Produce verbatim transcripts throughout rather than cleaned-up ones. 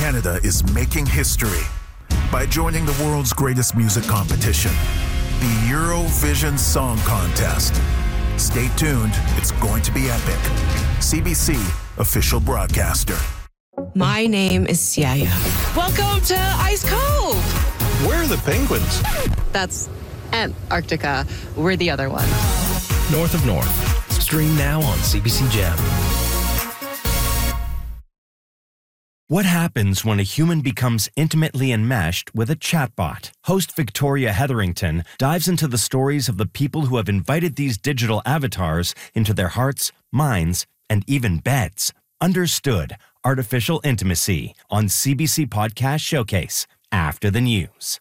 Canada is making history by joining the world's greatest music competition, the Eurovision Song Contest. Stay tuned, it's going to be epic. C B C, official broadcaster. My name is Siaya. Welcome to Ice Cove. Where are the penguins? That's Antarctica. We're the other one. North of North. Stream now on C B C Gem. What happens when a human becomes intimately enmeshed with a chatbot? Host Victoria Hetherington dives into the stories of the people who have invited these digital avatars into their hearts, minds, and even beds. Understood Artificial Intimacy on C B C Podcast Showcase after the news.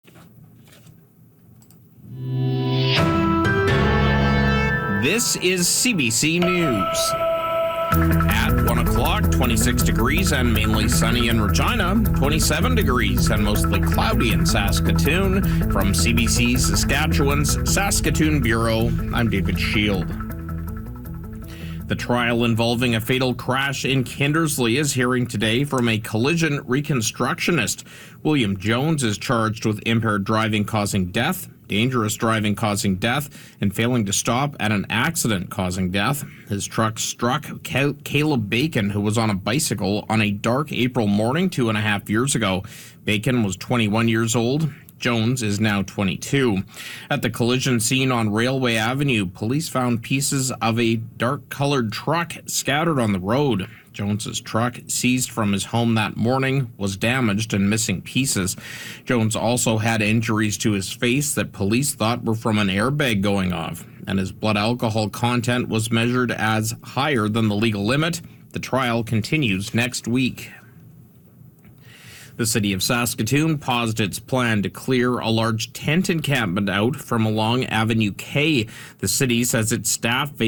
This is C B C News. At one o'clock, twenty-six degrees and mainly sunny in Regina, twenty-seven degrees and mostly cloudy in Saskatoon. From C B C Saskatchewan's Saskatoon Bureau, I'm David Shield. The trial involving a fatal crash in Kindersley is hearing today from a collision reconstructionist. William Jones is charged with impaired driving causing death, dangerous driving causing death, and failing to stop at an accident causing death. His truck struck Caleb Bacon, who was on a bicycle, on a dark April morning two and a half years ago. Bacon was twenty-one years old. Jones is now twenty-two. At the collision scene on Railway Avenue, police found pieces of a dark-colored truck scattered on the road. Jones's truck, seized from his home that morning, was damaged and missing pieces. Jones also had injuries to his face that police thought were from an airbag going off, and his blood alcohol content was measured as higher than the legal limit. The trial continues next week. The city of Saskatoon paused its plan to clear a large tent encampment out from along Avenue K. The city says its staff